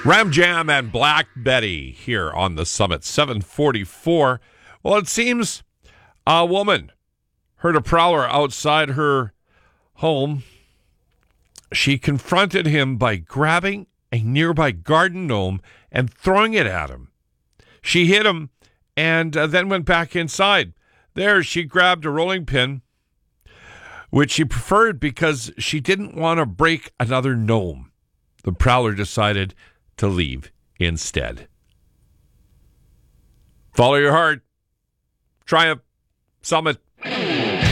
Ram Jam and Black Betty here on the Summit, 744. Well, it seems a woman heard a prowler outside her home. She confronted him by grabbing a nearby garden gnome and throwing it at him. She hit him and then went back inside. There, she grabbed a rolling pin, which she preferred because she didn't want to break another gnome. The prowler decided to leave instead. Follow your heart. Triumph. Summit.